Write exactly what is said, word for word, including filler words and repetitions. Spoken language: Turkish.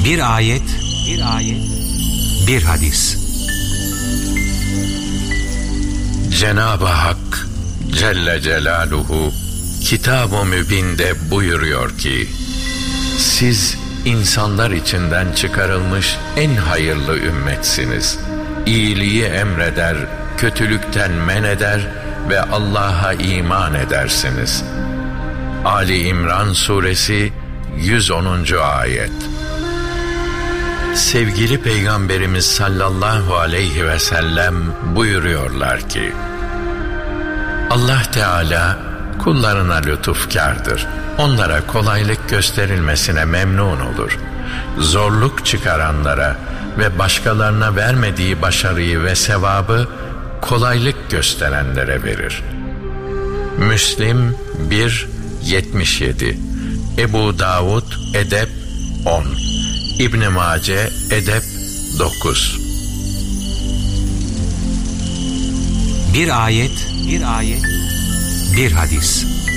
Bir ayet, bir ayet, bir hadis. Cenab-ı Hak Celle Celaluhu Kitab-ı Mübin'de buyuruyor ki, siz insanlar içinden çıkarılmış en hayırlı ümmetsiniz. İyiliği emreder, kötülükten men eder ve Allah'a iman edersiniz. Ali İmran Suresi yüz onuncu ayet. Sevgili Peygamberimiz sallallahu aleyhi ve sellem buyuruyorlar ki, Allah Teala kullarına lütufkârdır. Onlara kolaylık gösterilmesine memnun olur. Zorluk çıkaranlara ve başkalarına vermediği başarıyı ve sevabı kolaylık gösterenlere verir. Müslim bir yetmiş yedi, Ebu Davud Edep on, İbn Mace Edep dokuz. Bir ayet, bir ayet, bir hadis.